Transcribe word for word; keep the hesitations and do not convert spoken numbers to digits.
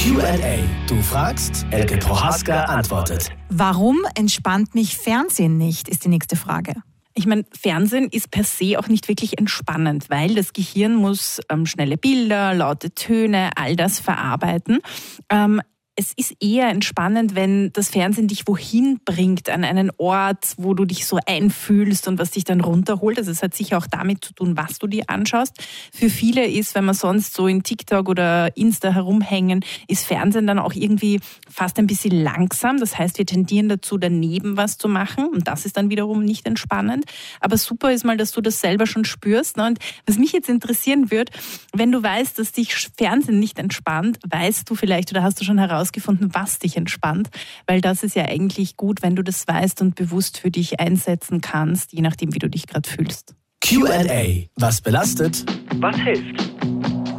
Q and A. Du fragst, Elke Prohaska antwortet. Warum entspannt mich Fernsehen nicht, ist die nächste Frage. Ich meine, Fernsehen ist per se auch nicht wirklich entspannend, weil das Gehirn muss ähm, schnelle Bilder, laute Töne, all das verarbeiten. Ähm, Es ist eher entspannend, wenn das Fernsehen dich wohin bringt, an einen Ort, wo du dich so einfühlst und was dich dann runterholt. Also es hat sicher auch damit zu tun, was du dir anschaust. Für viele ist, wenn man sonst so in TikTok oder Insta herumhängen, ist Fernsehen dann auch irgendwie fast ein bisschen langsam. Das heißt, wir tendieren dazu, daneben was zu machen und das ist dann wiederum nicht entspannend. Aber super ist mal, dass du das selber schon spürst. Und was mich jetzt interessieren würde, wenn du weißt, dass dich Fernsehen nicht entspannt, weißt du vielleicht oder hast du schon herausgefunden, gefunden, was dich entspannt, weil das ist ja eigentlich gut, wenn du das weißt und bewusst für dich einsetzen kannst, je nachdem, wie du dich gerade fühlst. Q and A. Was belastet? Was hilft?